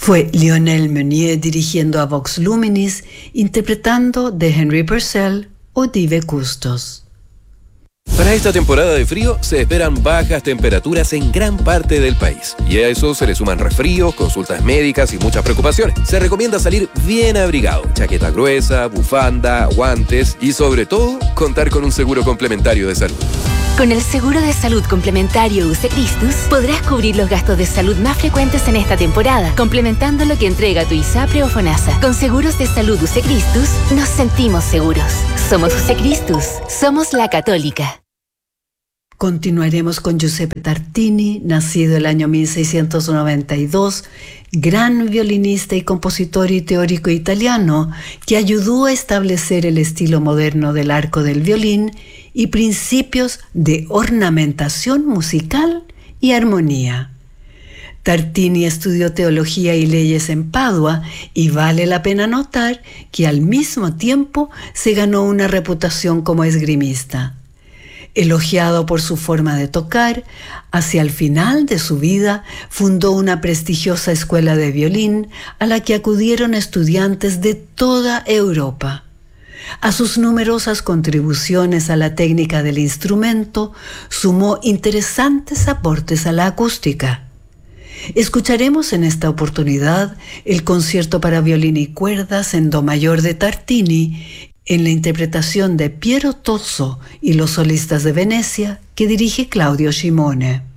Fue Lionel Meunier dirigiendo a Vox Luminis, interpretando de Henry Purcell o Dive Custos. Para esta temporada de frío se esperan bajas temperaturas en gran parte del país. Y a eso se le suman resfríos, consultas médicas y muchas preocupaciones. Se recomienda salir bien abrigado, chaqueta gruesa, bufanda, guantes y sobre todo contar con un seguro complementario de salud. Con el seguro de salud complementario UC Christus podrás cubrir los gastos de salud más frecuentes en esta temporada, complementando lo que entrega tu ISAPRE o FONASA. Con seguros de salud UC Christus nos sentimos seguros. Somos UC Christus, somos la Católica. Continuaremos con Giuseppe Tartini, nacido el año 1692, gran violinista y compositor y teórico italiano que ayudó a establecer el estilo moderno del arco del violín y principios de ornamentación musical y armonía. Tartini estudió teología y leyes en Padua y vale la pena notar que al mismo tiempo se ganó una reputación como esgrimista. Elogiado por su forma de tocar, hacia el final de su vida fundó una prestigiosa escuela de violín a la que acudieron estudiantes de toda Europa. A sus numerosas contribuciones a la técnica del instrumento sumó interesantes aportes a la acústica. Escucharemos en esta oportunidad el concierto para violín y cuerdas en do mayor de Tartini, en la interpretación de Piero Tozzo y los solistas de Venecia, que dirige Claudio Scimone.